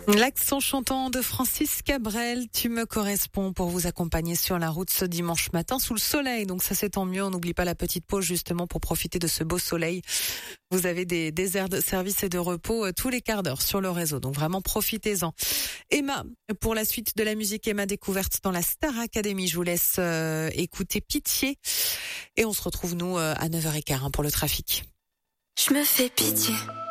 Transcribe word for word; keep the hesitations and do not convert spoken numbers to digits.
L'accent chantant de Francis Cabrel, tu me corresponds pour vous accompagner sur la route ce dimanche matin sous le soleil. Donc ça c'est tant mieux, on n'oublie pas la petite pause justement pour profiter de ce beau soleil. Vous avez des, des aires de service et de repos euh, tous les quarts d'heure sur le réseau, donc vraiment profitez-en. Emma, pour la suite de la musique, Emma découverte dans la Star Academy. Je vous laisse euh, écouter Pitié et on se retrouve nous euh, à neuf heures quinze hein, pour le trafic. Je me fais pitié.